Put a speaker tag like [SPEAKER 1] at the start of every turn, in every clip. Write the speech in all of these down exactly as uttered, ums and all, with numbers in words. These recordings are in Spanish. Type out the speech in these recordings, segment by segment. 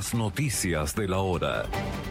[SPEAKER 1] Las noticias de la hora.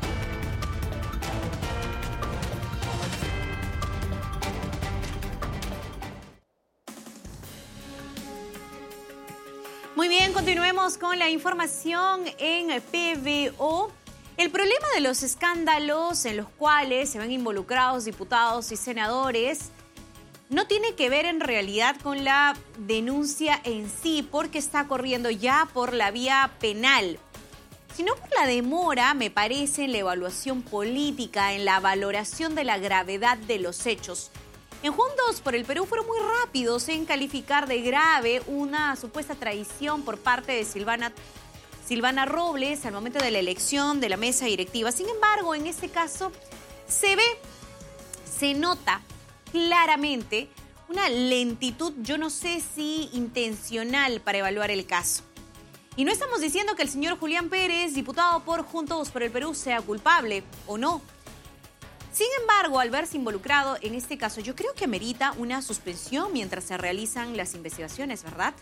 [SPEAKER 2] Muy bien, continuemos con la información en P B O. El problema de los escándalos en los cuales se ven involucrados diputados y senadores no tiene que ver en realidad con la denuncia en sí, porque está corriendo ya por la vía penal, sino por la demora, me parece, en la evaluación política, en la valoración de la gravedad de los hechos. En Juntos por el Perú fueron muy rápidos en calificar de grave una supuesta traición por parte de Silvana, Silvana Robles al momento de la elección de la mesa directiva. Sin embargo, en este caso se ve, se nota claramente una lentitud, yo no sé si intencional, para evaluar el caso. Y no estamos diciendo que el señor Julián Pérez, diputado por Juntos por el Perú, sea culpable o no. Sin embargo, al verse involucrado en este caso, yo creo que merita una suspensión mientras se realizan las investigaciones, ¿verdad?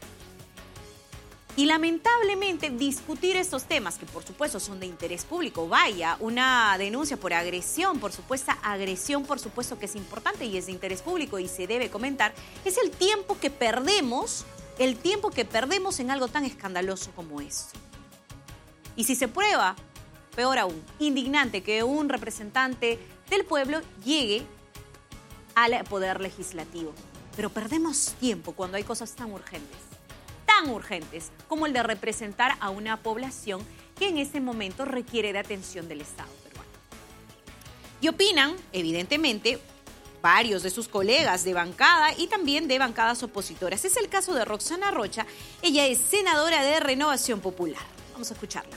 [SPEAKER 2] Y lamentablemente discutir estos temas, que por supuesto son de interés público, vaya, una denuncia por agresión, por supuesta agresión, por supuesto que es importante y es de interés público y se debe comentar, es el tiempo que perdemos, el tiempo que perdemos en algo tan escandaloso como esto. Y si se prueba, peor aún, indignante que un representante del pueblo llegue al poder legislativo. Pero perdemos tiempo cuando hay cosas tan urgentes, tan urgentes como el de representar a una población que en este momento requiere de atención del Estado peruano. Y opinan, evidentemente, varios de sus colegas de bancada y también de bancadas opositoras. Es el caso de Roxana Rocha, ella es senadora de Renovación Popular. Vamos a escucharla.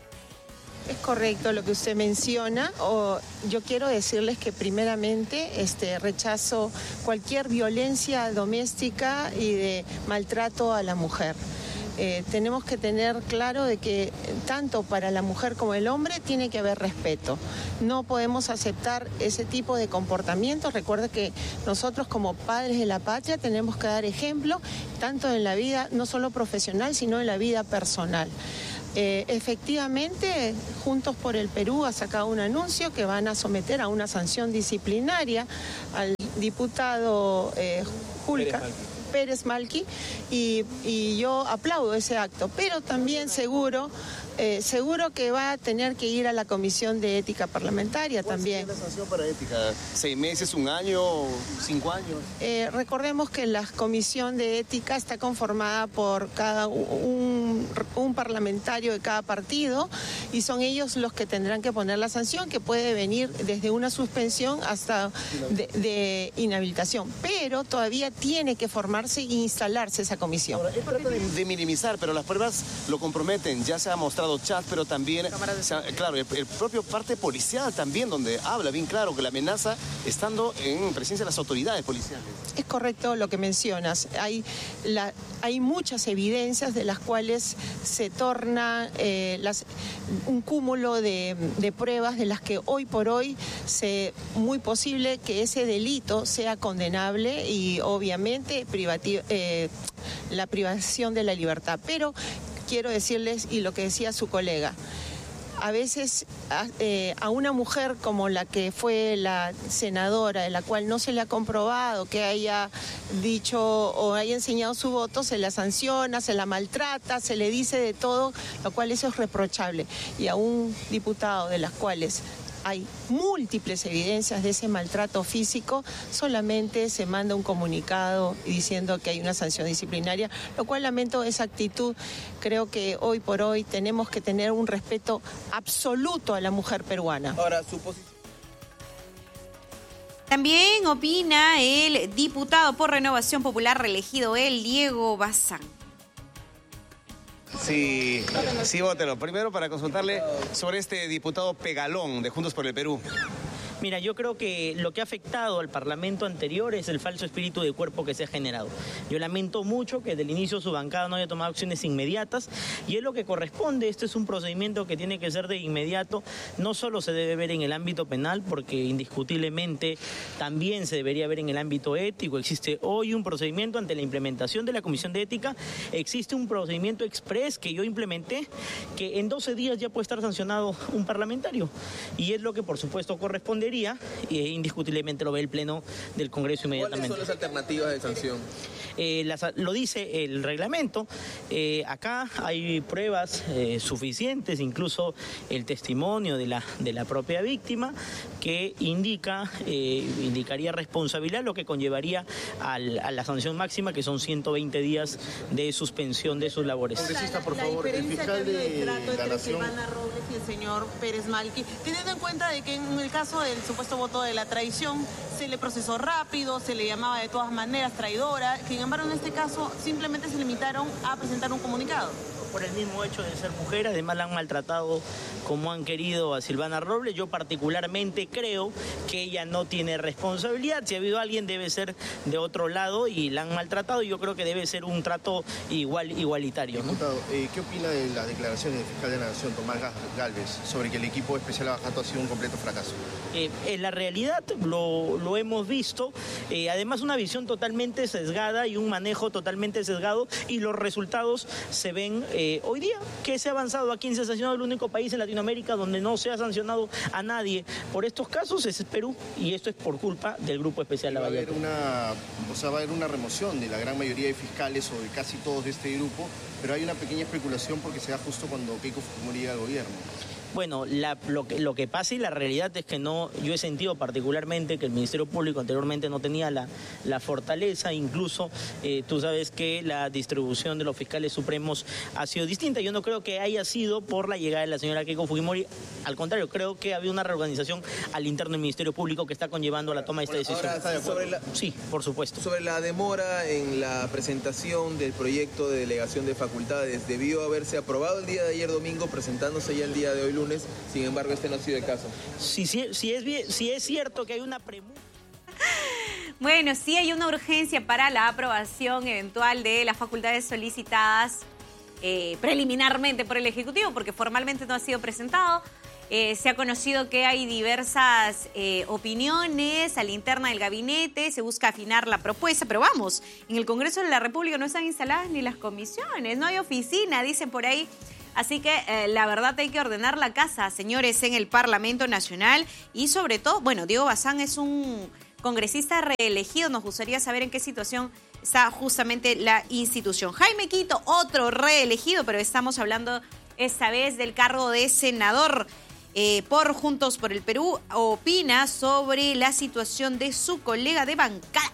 [SPEAKER 3] Es correcto lo que usted menciona. O yo quiero decirles que primeramente este, rechazo cualquier violencia doméstica y de maltrato a la mujer. Eh, tenemos que tener claro de que tanto para la mujer como el hombre tiene que haber respeto. No podemos aceptar ese tipo de comportamientos. Recuerda que nosotros como padres de la patria tenemos que dar ejemplo tanto en la vida no solo profesional sino en la vida personal. Eh, efectivamente, Juntos por el Perú ha sacado un anuncio que van a someter a una sanción disciplinaria al diputado eh, Julca Pérez Malqui y, y yo aplaudo ese acto, pero también seguro, eh, seguro que va a tener que ir a la Comisión de Ética Parlamentaria también.
[SPEAKER 4] ¿Cuál es la sanción para ética? ¿Seis meses, un año, cinco años?
[SPEAKER 3] Eh, recordemos que la Comisión de Ética está conformada por cada un, un parlamentario de cada partido y son ellos los que tendrán que poner la sanción, que puede venir desde una suspensión hasta de, de inhabilitación, pero todavía tiene que formarse e instalarse esa comisión.
[SPEAKER 4] Ahora, él trata de, de minimizar, pero las pruebas lo comprometen. Ya se ha mostrado chat, pero también, se ha, claro, el, el propio parte policial también, donde habla bien claro que la amenaza estando en presencia de las autoridades policiales.
[SPEAKER 3] Es correcto lo que mencionas. Hay, la, hay muchas evidencias de las cuales se torna eh, las, un cúmulo de, de pruebas de las que hoy por hoy se muy posible que ese delito sea condenable y obviamente privativo. Eh, la privación de la libertad. Pero quiero decirles, y lo que decía su colega, a veces a, eh, a una mujer como la que fue la senadora, de la cual no se le ha comprobado que haya dicho o haya enseñado su voto, se la sanciona, se la maltrata, se le dice de todo, lo cual eso es reprochable. Y a un diputado de las cuales hay múltiples evidencias de ese maltrato físico, solamente se manda un comunicado diciendo que hay una sanción disciplinaria, lo cual lamento esa actitud. Creo que hoy por hoy tenemos que tener un respeto absoluto a la mujer peruana.
[SPEAKER 4] Ahora, su posición.
[SPEAKER 2] También opina el diputado por Renovación Popular reelegido, el Diego Bazán.
[SPEAKER 4] Sí, sí, vótelo. Primero para consultarle sobre este diputado Pegalón de Juntos por el Perú.
[SPEAKER 5] Mira, yo creo que lo que ha afectado al Parlamento anterior es el falso espíritu de cuerpo que se ha generado. Yo lamento mucho que desde el inicio su bancada no haya tomado acciones inmediatas y es lo que corresponde. Este es un procedimiento que tiene que ser de inmediato. No solo se debe ver en el ámbito penal, porque indiscutiblemente también se debería ver en el ámbito ético. Existe hoy un procedimiento ante la implementación de la Comisión de Ética. Existe un procedimiento express que yo implementé, que en doce días ya puede estar sancionado un parlamentario. Y es lo que por supuesto correspondería, e indiscutiblemente lo ve el Pleno del Congreso inmediatamente.
[SPEAKER 6] ¿Cuáles son las alternativas de sanción?
[SPEAKER 5] Eh, las, lo dice el reglamento. Eh, acá hay pruebas eh, suficientes, incluso el testimonio de la, de la propia víctima, que indica, eh, indicaría responsabilidad, lo que conllevaría al, a la sanción máxima, que son ciento veinte días de suspensión de sus labores.
[SPEAKER 6] Congresista, por
[SPEAKER 7] la,
[SPEAKER 6] favor,
[SPEAKER 7] la
[SPEAKER 6] el fiscal
[SPEAKER 7] que
[SPEAKER 6] de
[SPEAKER 7] trato
[SPEAKER 6] la
[SPEAKER 7] entre
[SPEAKER 6] Nación.
[SPEAKER 7] Silvana Robles y el señor Pérez Malqui, teniendo en cuenta de que en el caso del supuesto voto de la traición se le procesó rápido, se le llamaba de todas maneras traidora, sin embargo en este caso simplemente se limitaron a presentar un comunicado.
[SPEAKER 5] Por el mismo hecho de ser mujer, además la han maltratado como han querido a Silvana Robles. Yo particularmente creo que ella no tiene responsabilidad. Si ha habido alguien, debe ser de otro lado y la han maltratado. Y yo creo que debe ser un trato igual igualitario, ¿no?
[SPEAKER 6] Diputado, eh, ¿qué opina de las declaraciones del fiscal de la Nación, Tomás Gálvez, sobre que el equipo especial Lavajato ha sido un completo fracaso?
[SPEAKER 5] Eh, en la realidad lo, lo hemos visto. Eh, además, una visión totalmente sesgada y un manejo totalmente sesgado. Y los resultados se ven eh, hoy día, que se ha avanzado. Aquí se ha sancionado el único país en Latinoamérica donde no se ha sancionado a nadie por estos casos, es Perú, y esto es por culpa del Grupo Especial Lavallato.
[SPEAKER 6] Va a haber una, o sea, va a haber una remoción de la gran mayoría de fiscales o de casi todos de este grupo, pero hay una pequeña especulación porque se da justo cuando Keiko Fujimori llega al gobierno.
[SPEAKER 5] Bueno, la, lo, que, lo que pasa y la realidad es que no, yo he sentido particularmente que el Ministerio Público anteriormente no tenía la, la fortaleza, incluso eh, tú sabes que la distribución de los fiscales supremos ha sido distinta. Yo no creo que haya sido por la llegada de la señora Keiko Fujimori, al contrario, creo que había una reorganización al interno del Ministerio Público que está conllevando a la toma de esta decisión.
[SPEAKER 6] Ahora, sobre la,
[SPEAKER 5] sí, por supuesto.
[SPEAKER 6] Sobre la demora en la presentación del proyecto de delegación de facultades, debió haberse aprobado el día de ayer domingo, presentándose ya el día de hoy lunes. Sin embargo, este no ha sido el caso.
[SPEAKER 5] Si, si, si, es, bien, si es cierto que hay una premura...
[SPEAKER 2] Bueno, sí hay una urgencia para la aprobación eventual de las facultades solicitadas eh, preliminarmente por el Ejecutivo, porque formalmente no ha sido presentado. Eh, se ha conocido que hay diversas eh, opiniones a la interna del gabinete, se busca afinar la propuesta, pero vamos, en el Congreso de la República no están instaladas ni las comisiones, no hay oficina, dicen por ahí. Así que eh, la verdad hay que ordenar la casa, señores, en el Parlamento Nacional. Y sobre todo, bueno, Diego Bazán es un congresista reelegido. Nos gustaría saber en qué situación está justamente la institución. Jaime Quito, otro reelegido, pero estamos hablando esta vez del cargo de senador eh, por Juntos por el Perú. Opina sobre la situación de su colega de bancada.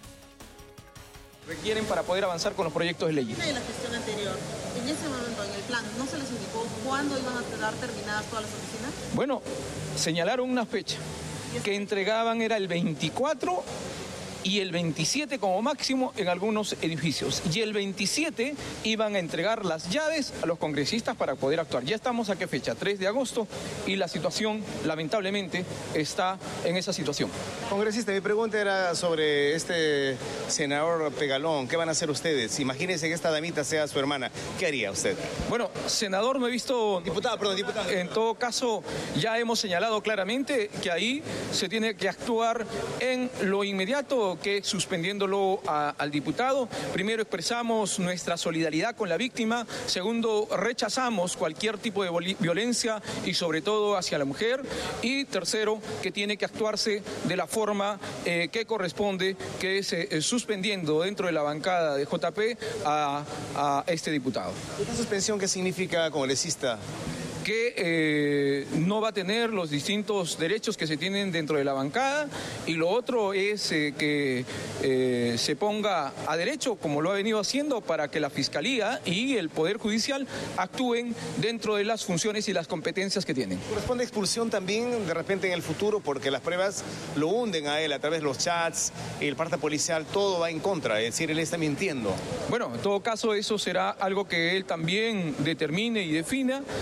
[SPEAKER 8] Requieren para poder avanzar con los proyectos de ley.
[SPEAKER 7] De la gestión anterior, en ese momento, en el plan, ¿no se les indicó cuándo iban a quedar terminadas todas las oficinas?
[SPEAKER 8] Bueno, señalaron una fecha que entregaban era el veinticuatro y el veintisiete como máximo en algunos edificios. Y el veintisiete iban a entregar las llaves a los congresistas para poder actuar. Ya estamos a qué fecha, tres de agosto, y la situación lamentablemente está en esa situación.
[SPEAKER 4] Congresista, mi pregunta era sobre este senador Pegalón. ¿Qué van a hacer ustedes? Imagínense que esta damita sea su hermana. ¿Qué haría usted?
[SPEAKER 8] Bueno, senador no he visto...
[SPEAKER 4] Diputado, perdón, diputado.
[SPEAKER 8] En todo caso, ya hemos señalado claramente que ahí se tiene que actuar en lo inmediato, que suspendiéndolo a, al diputado. Primero, expresamos nuestra solidaridad con la víctima. Segundo, rechazamos cualquier tipo de violencia y sobre todo hacia la mujer. Y tercero, que tiene que actuarse de la forma eh, que corresponde, que es eh, suspendiendo dentro de la bancada de J P a, a este diputado.
[SPEAKER 4] ¿Esta suspensión qué significa, congresista?
[SPEAKER 8] Que eh, no va a tener los distintos derechos que se tienen dentro de la bancada, y lo otro es eh, que eh, se ponga a derecho, como lo ha venido haciendo, para que la Fiscalía y el Poder Judicial actúen dentro de las funciones y las competencias que tienen.
[SPEAKER 4] ¿Corresponde expulsión también de repente en el futuro? Porque las pruebas lo hunden a él a través de los chats y el parte policial, todo va en contra, es decir, él está mintiendo.
[SPEAKER 8] Bueno, en todo caso eso será algo que él también determine y defina, pero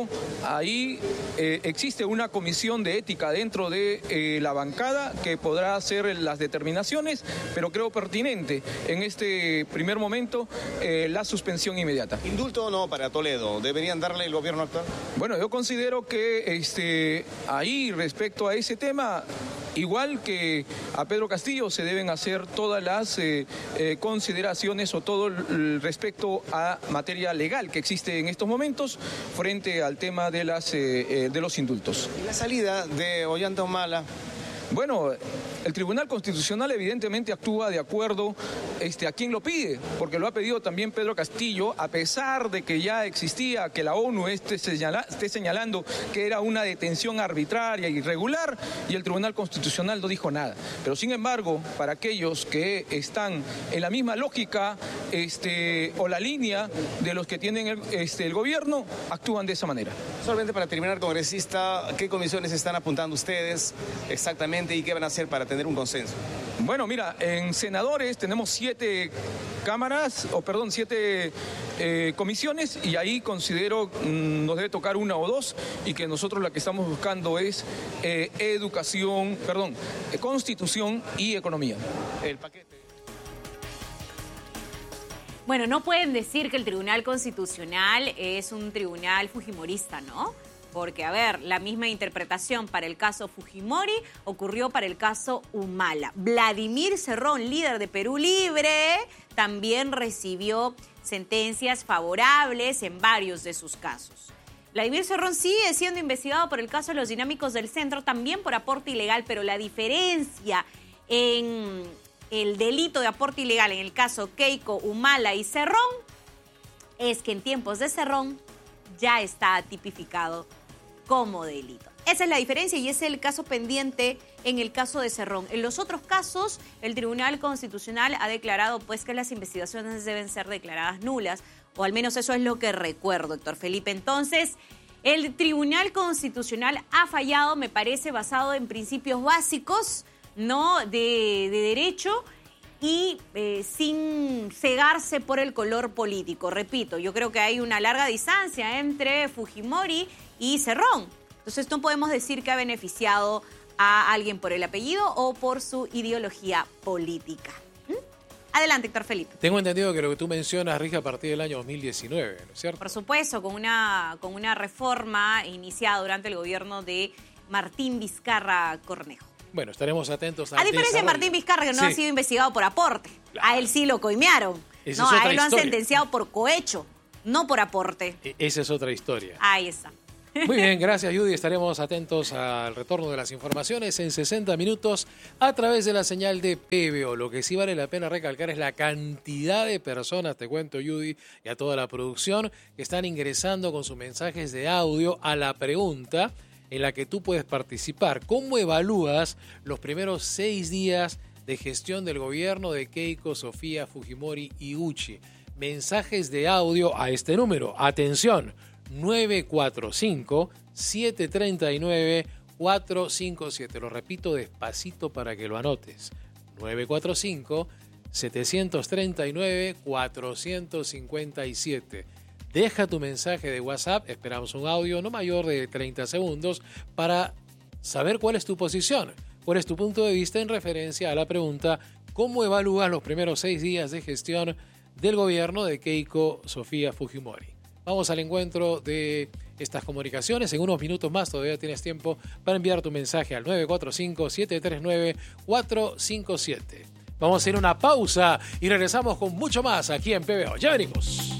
[SPEAKER 8] embargo, ahí eh, existe una comisión de ética dentro de eh, la bancada que podrá hacer las determinaciones, pero creo pertinente en este primer momento eh, la suspensión inmediata.
[SPEAKER 4] ¿Indulto o no para Toledo? ¿Deberían darle el gobierno actual?
[SPEAKER 8] Bueno, yo considero que este, ahí respecto a ese tema, igual que a Pedro Castillo, se deben hacer todas las eh, eh, consideraciones o todo el respecto a materia legal que existe en estos momentos frente al tema de, las, eh, eh, de los indultos.
[SPEAKER 4] ¿Y la salida de Ollanta Humala?
[SPEAKER 8] Bueno, el Tribunal Constitucional evidentemente actúa de acuerdo este, a quien lo pide, porque lo ha pedido también Pedro Castillo, a pesar de que ya existía, que la ONU esté, señala, esté señalando que era una detención arbitraria e irregular, y el Tribunal Constitucional no dijo nada. Pero sin embargo, para aquellos que están en la misma lógica este, o la línea de los que tienen el, este, el gobierno, actúan de esa manera.
[SPEAKER 4] Solamente para terminar, congresista, ¿qué comisiones están apuntando ustedes exactamente y qué van a hacer para tener un consenso?
[SPEAKER 8] Bueno, mira, en senadores tenemos siete cámaras, o perdón, siete eh, comisiones, y ahí considero mmm, nos debe tocar una o dos, y que nosotros la que estamos buscando es eh, educación, perdón, eh, constitución y economía.
[SPEAKER 4] El paquete.
[SPEAKER 2] Bueno, no pueden decir que el Tribunal Constitucional es un tribunal fujimorista, ¿no? Porque, a ver, la misma interpretación para el caso Fujimori ocurrió para el caso Humala. Vladimir Cerrón, líder de Perú Libre, también recibió sentencias favorables en varios de sus casos. Vladimir Cerrón sigue siendo investigado por el caso de los dinámicos del centro, también por aporte ilegal, pero la diferencia en el delito de aporte ilegal en el caso Keiko, Humala y Cerrón es que en tiempos de Cerrón ya está tipificado como delito. Esa es la diferencia y ese es el caso pendiente en el caso de Cerrón. En los otros casos, el Tribunal Constitucional ha declarado pues que las investigaciones deben ser declaradas nulas, o al menos eso es lo que recuerdo, Héctor Felipe. Entonces, el Tribunal Constitucional ha fallado, me parece, basado en principios básicos, ¿no?, de, de derecho, y eh, sin cegarse por el color político. Repito, yo creo que hay una larga distancia entre Fujimori y Cerrón. Entonces no podemos decir que ha beneficiado a alguien por el apellido o por su ideología política. ¿Mm? Adelante, Héctor Felipe.
[SPEAKER 9] Tengo entendido que lo que tú mencionas rige a partir del año dos mil diecinueve, ¿no es cierto?
[SPEAKER 2] Por supuesto, con una, con una reforma iniciada durante el gobierno de Martín Vizcarra Cornejo.
[SPEAKER 9] Bueno, estaremos atentos a
[SPEAKER 2] A diferencia de Martín Vizcarra, que no sí. ha sido investigado por aporte. Claro. A él sí lo coimearon.
[SPEAKER 9] Esa
[SPEAKER 2] no,
[SPEAKER 9] es otra
[SPEAKER 2] a él lo han
[SPEAKER 9] historia.
[SPEAKER 2] sentenciado por cohecho, no por aporte.
[SPEAKER 9] E- esa es otra historia.
[SPEAKER 2] Ahí está.
[SPEAKER 9] Muy bien, gracias, Judy. Estaremos atentos al retorno de las informaciones en sesenta minutos a través de la señal de P B O. Lo que sí vale la pena recalcar es la cantidad de personas, te cuento, Judy, y a toda la producción, que están ingresando con sus mensajes de audio a la pregunta en la que tú puedes participar. ¿Cómo evalúas los primeros seis días de gestión del gobierno de Keiko, Sofía, Fujimori y Uchi? Mensajes de audio a este número. Atención, nueve cuatro cinco, siete tres nueve, cuatro cinco siete. Lo repito despacito para que lo anotes. nueve cuatro cinco, siete tres nueve, cuatro cinco siete. Deja tu mensaje de WhatsApp, esperamos un audio no mayor de treinta segundos para saber cuál es tu posición, cuál es tu punto de vista en referencia a la pregunta ¿cómo evalúas los primeros seis días de gestión del gobierno de Keiko, Sofía, Fujimori? Vamos al encuentro de estas comunicaciones. En unos minutos más todavía tienes tiempo para enviar tu mensaje al nueve cuatro cinco, siete tres nueve, cuatro cinco siete. Vamos a hacer una pausa y regresamos con mucho más aquí en P B O. Ya venimos.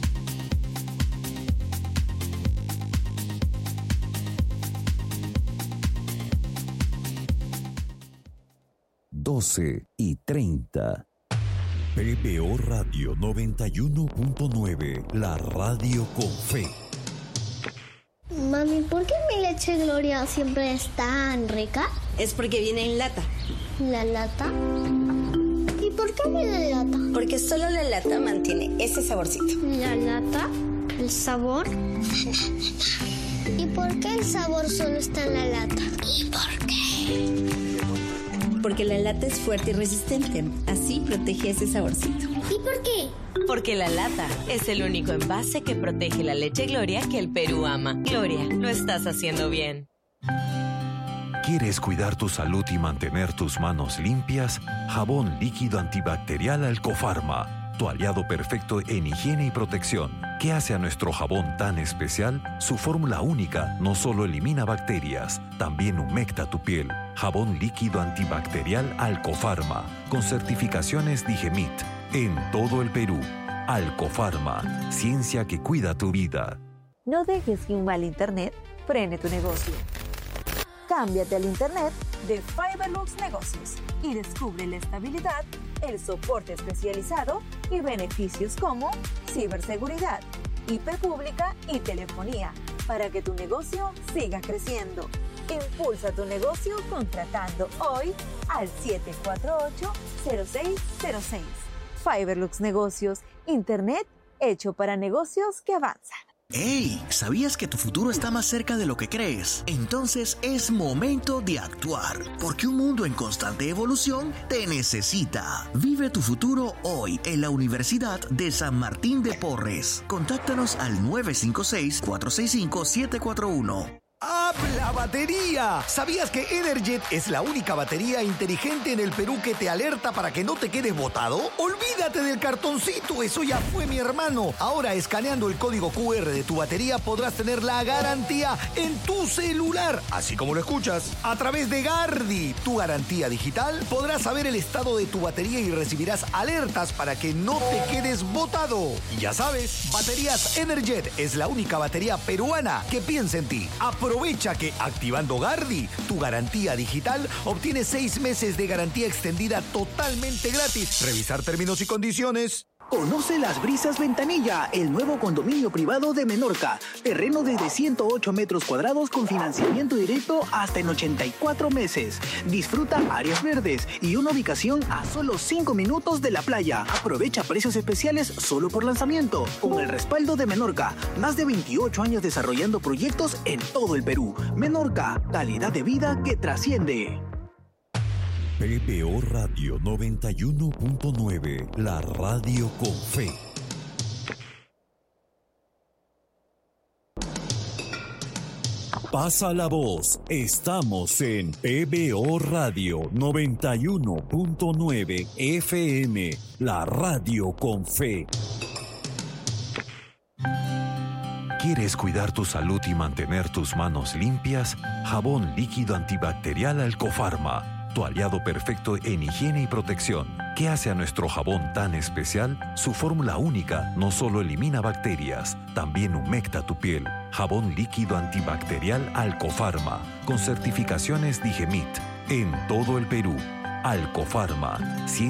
[SPEAKER 1] doce y treinta. P B O Radio noventa y uno punto nueve, la radio con fe.
[SPEAKER 10] Mami, ¿por qué mi leche Gloria siempre es tan rica?
[SPEAKER 11] Es porque viene en lata.
[SPEAKER 10] ¿La lata? ¿Y por qué viene en lata?
[SPEAKER 11] Porque solo la lata mantiene ese saborcito.
[SPEAKER 10] ¿La lata? ¿El sabor? ¿Y por qué el sabor solo está en la lata? ¿Y por qué?
[SPEAKER 11] Porque la lata es fuerte y resistente. Así protege ese saborcito.
[SPEAKER 10] ¿Y por qué?
[SPEAKER 12] Porque la lata es el único envase que protege la leche Gloria que el Perú ama. Gloria, lo estás haciendo bien.
[SPEAKER 1] ¿Quieres cuidar tu salud y mantener tus manos limpias? Jabón líquido antibacterial Alcofarma, tu aliado perfecto en higiene y protección. ¿Qué hace a nuestro jabón tan especial? Su fórmula única no solo elimina bacterias, también humecta tu piel. Jabón líquido antibacterial Alcofarma, con certificaciones Digemit, en todo el Perú. Alcofarma, ciencia que cuida tu vida.
[SPEAKER 13] No dejes que un mal internet frene tu negocio. Cámbiate al internet de Fiberlux Negocios y descubre la estabilidad, el soporte especializado y beneficios como ciberseguridad, I P pública y telefonía para que tu negocio siga creciendo. Impulsa tu negocio contratando hoy al siete cuatro ocho, cero seis cero seis. Fiberlux Negocios, internet hecho para negocios que avanzan.
[SPEAKER 14] ¡Hey! ¿Sabías que tu futuro está más cerca de lo que crees? Entonces es momento de actuar, porque un mundo en constante evolución te necesita. Vive tu futuro hoy en la Universidad de San Martín de Porres. Contáctanos al nueve cinco seis, cuatro seis cinco, siete cuatro uno.
[SPEAKER 15] ¡Habla batería! ¿Sabías que Energet es la única batería inteligente en el Perú que te alerta para que no te quedes botado? ¡Olvídate del cartoncito! ¡Eso ya fue, mi hermano! Ahora, escaneando el código cu erre de tu batería, podrás tener la garantía en tu celular. Así como lo escuchas. A través de Gardi, tu garantía digital, podrás saber el estado de tu batería y recibirás alertas para que no te quedes botado. Y ya sabes, Baterías Energet es la única batería peruana que piensa en ti. Aprovecha que activando Gardi, tu garantía digital, obtienes seis meses de garantía extendida totalmente gratis. Revisar términos y condiciones.
[SPEAKER 16] Conoce Las Brisas Ventanilla, el nuevo condominio privado de Menorca. Terreno desde ciento ocho metros cuadrados con financiamiento directo hasta en ochenta y cuatro meses. Disfruta áreas verdes y una ubicación a solo cinco minutos de la playa. Aprovecha precios especiales solo por lanzamiento. Con el respaldo de Menorca, más de veintiocho años desarrollando proyectos en todo el Perú. Menorca, calidad de vida que trasciende.
[SPEAKER 1] P B O Radio noventa y uno punto nueve, la radio con fe. Pasa la voz, estamos en P B O Radio noventa y uno punto nueve F M, la radio con fe. ¿Quieres cuidar tu salud y mantener tus manos limpias? Jabón líquido antibacterial Alcofarma, tu aliado perfecto en higiene y protección. ¿Qué hace a nuestro jabón tan especial? Su fórmula única no solo elimina bacterias, también humecta tu piel. Jabón líquido antibacterial Alcofarma, con certificaciones Digemit, en todo el Perú. Alcofarma,